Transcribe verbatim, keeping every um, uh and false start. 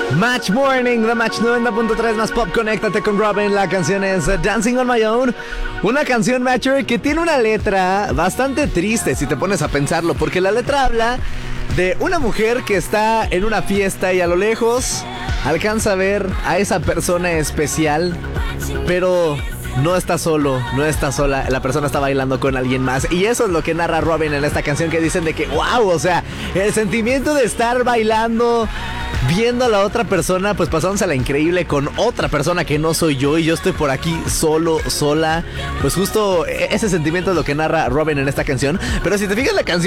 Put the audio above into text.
Match Morning, The Match noventa punto tres más Pop, conéctate con Robin. La canción es Dancing on My Own. Una canción, Matcher, que tiene una letra bastante triste si te pones a pensarlo, porque la letra habla de una mujer que está en una fiesta y a lo lejos alcanza a ver a esa persona especial, pero no está solo, no está sola, la persona está bailando con alguien más. Y eso es lo que narra Robin en esta canción, que dicen de que wow, o sea, el sentimiento de estar bailando, viendo a la otra persona, pues pasándosela increíble con otra persona que no soy yo, y yo estoy por aquí solo, sola. Pues justo ese sentimiento es lo que narra Robin en esta canción. Pero si te fijas, la canción